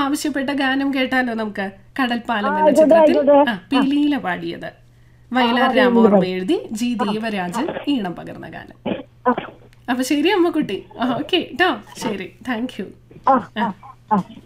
ആവശ്യപ്പെട്ട ഗാനം കേട്ടാലോ നമുക്ക്? കടൽപ്പാലം എന്ന ചിത്രത്തിൽ പീലീല പാടിയത്, വയലാർ രാമവർമ്മ എഴുതി ജി ദേവരാജൻ ഈണം പകർന്ന ഗാനം. അപ്പൊ ശരി അമ്മക്കുട്ടി. ഓക്കെ കേട്ടോ, ശരി, താങ്ക് യു.